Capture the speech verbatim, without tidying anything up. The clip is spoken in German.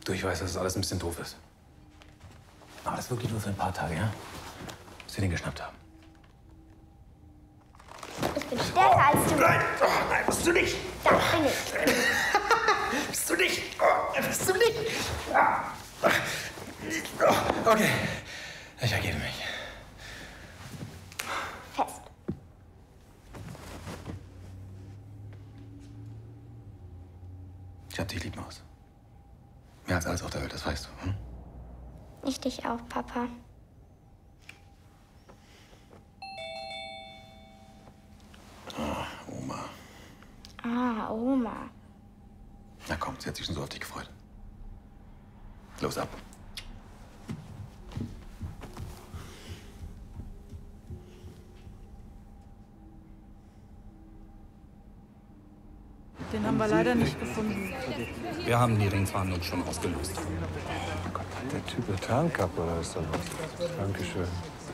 Du, ich weiß, dass das alles ein bisschen doof ist. Aber das wirklich nur für ein paar Tage, ja? Bis wir den geschnappt haben. Ich bin stärker oh, als du. Nein, oh, nein, bist du nicht. Da bin ich. Bist du nicht. Oh, bist du nicht. Oh, okay, ich ergebe mich. Fest. Ich hab dich lieb, Maus. Mehr als alles auf der Welt, das weißt du. Hm? Ich dich auch, Papa. Ah, Oma. Ah, Oma. Na komm, sie hat sich schon so auf dich gefreut. Los, ab. Den haben wir leider nicht gefunden. Wir haben die Ringfahndung schon ausgelöst. Der Typ mit Tarnkappe, oder ist da was? Dankeschön.